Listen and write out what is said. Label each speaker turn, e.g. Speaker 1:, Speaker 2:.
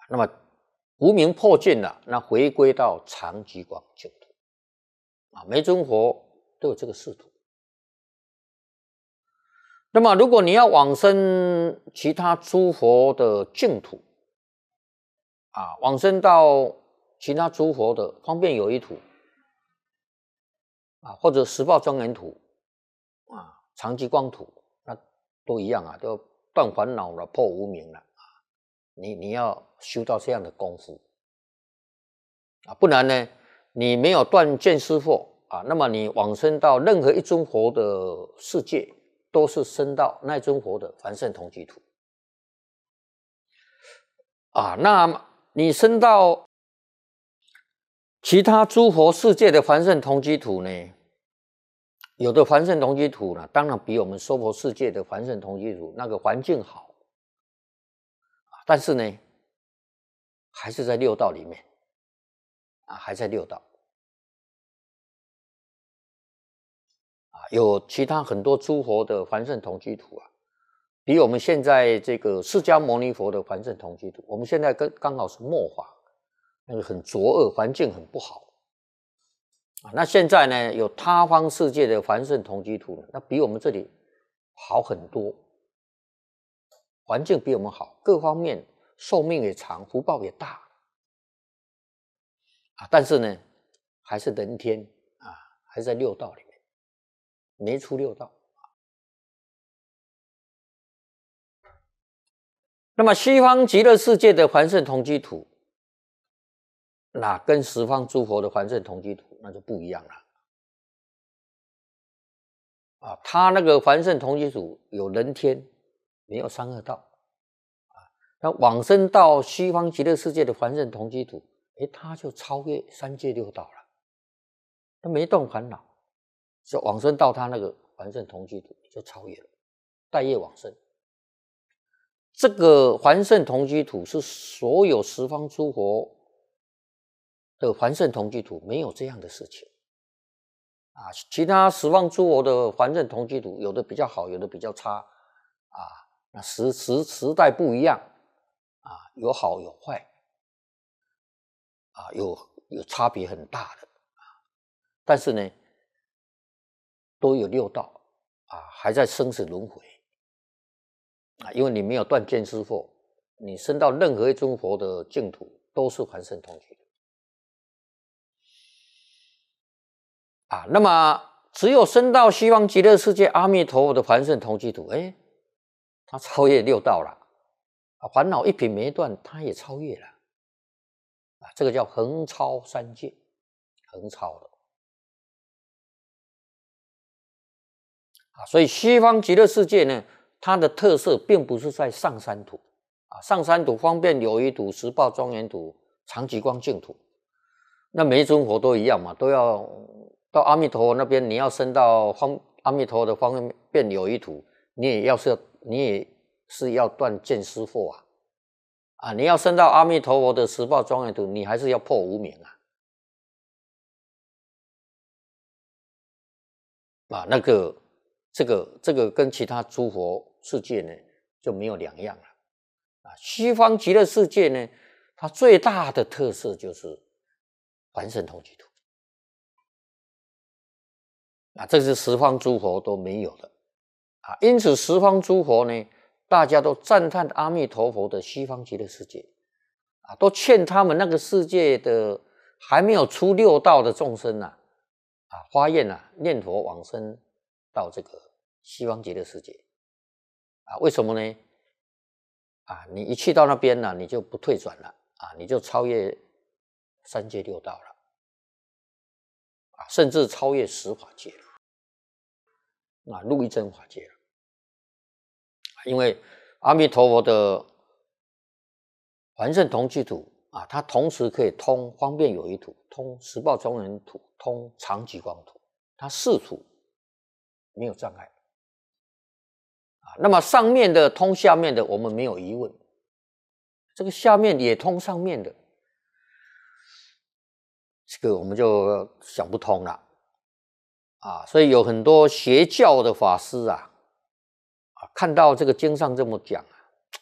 Speaker 1: 那么无明破尽了，那回归到常寂光净土每尊佛都有这个仕途。那么如果你要往生其他诸佛的净土往生到其他诸佛的方便有余土或者十报庄严土常寂光土，那都一样都断烦恼了，破无明了你要修到这样的功夫不然呢，你没有断见思惑那么你往生到任何一尊佛的世界，都是升到那尊佛的凡圣同居土那你升到其他诸佛世界的凡圣同居土呢，有的凡圣同居土呢，当然比我们娑婆世界的凡圣同居土那个环境好但是呢还是在六道里面还在六道有其他很多诸佛的凡圣同居土比我们现在这个释迦牟尼佛的凡圣同居土，我们现在刚好是末法，那个很浊恶，环境很不好那现在呢有他方世界的凡圣同居土那比我们这里好很多，环境比我们好，各方面寿命也长，福报也大但是呢还是人天还是在六道里面，没出六道那么西方极乐世界的凡圣同居土，那跟十方诸佛的凡圣同居土那就不一样了他那个凡圣同居土有人天，没有三恶道那往生到西方极乐世界的凡圣同居土他就超越三界六道了，他没动烦恼，就往生到他那个凡圣同居土就超越了，带业往生。这个凡圣同居土是所有十方诸佛的凡圣同居土没有这样的事情其他十方诸佛的凡圣同居土有的比较好，有的比较差那时代不一样有好有坏有差别很大的但是呢都有六道还在生死轮回因为你没有断见思惑，你升到任何一尊佛的净土都是凡圣同居那么只有升到西方极乐世界阿弥陀佛的凡圣同居土他超越六道了烦恼一品没断，他也超越了这个叫横超三界，横超了所以西方极乐世界呢，它的特色并不是在上三土上三土方便有余土、十报庄严土、常寂光净土，那每一尊佛都一样嘛，都要到阿弥陀佛那边，你要升到阿弥陀佛的方便有余土，你也是要断见思惑你要升到阿弥陀佛的十报庄严土，你还是要破无明那个这个跟其他诸佛世界呢就没有两样了西方极乐世界呢，它最大的特色就是凡圣同居土这是十方诸佛都没有的因此十方诸佛呢，大家都赞叹阿弥陀佛的西方极乐世界都劝他们那个世界的还没有出六道的众生发愿念佛往生到这个西方极乐世界为什么呢你一去到那边你就不退转了你就超越三界六道了甚至超越十法界了入一真法界了因为阿弥陀佛的凡圣同居土它同时可以通方便有余土、通十报庄严土、通常寂光土，它四土没有障碍那么上面的通下面的我们没有疑问，这个下面也通上面的，这个我们就想不通了所以有很多邪教的法师看到这个经上这么讲